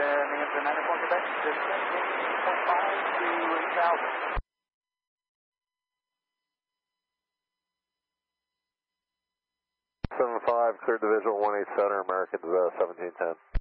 New Hampshire 94 Quebec, descending 8.5 to 8,000. 75, cleared the visual 18 Center, Americans 1710.